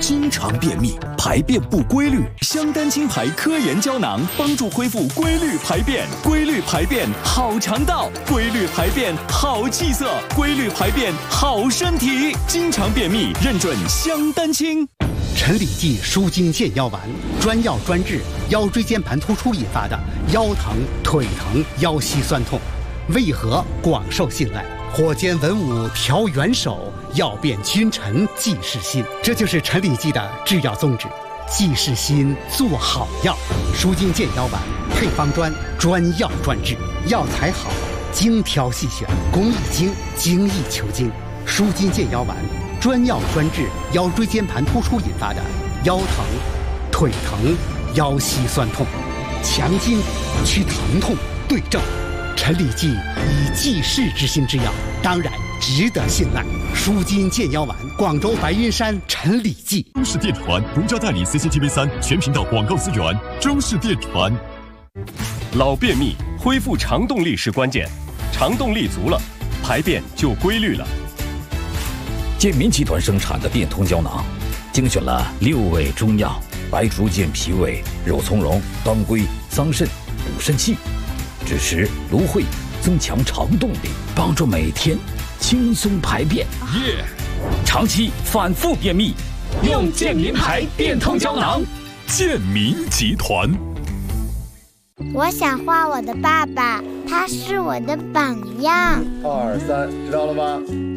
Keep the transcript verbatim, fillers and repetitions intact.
经常便秘，排便不规律。香丹清排科研胶囊帮助恢复规律排便，规律排便好肠道，规律排便好气色，规律排便好身体。经常便秘认准香丹清。 陈李济舒筋健腰丸，专药专治腰椎间盘突出引发的腰疼、腿疼、腰膝酸痛，为何广受信赖？火尖文武调元首，药变君臣济世心。这就是陈李济的制药宗旨，济世心，做好药。舒筋健腰丸配方专，专药专治，药材好，精挑细选，工艺精，精益求精。舒筋健腰丸专药专治腰椎间盘突出引发的腰疼、腿疼、腰膝酸痛，强筋祛疼痛，对症。陈李济以济世之心之药，当然值得信赖。舒筋健腰丸，广州白云山陈李济。 中式电传独家代理 C C T V 三全频道广告资源。中式电传。 老便秘，恢复肠动力是关键，肠动力足了，排便就规律了。 健民集团生产的变通胶囊，精选了六味中药，白术健脾胃、肉苁蓉、当归、桑葚、补肾气，支持芦荟，增强肠动力，帮助每天轻松排便。 耶！ 长期反复便秘，用健民牌变通胶囊。 健民集团。 我想画我的爸爸，他是我的榜样。 二三，知道了吗？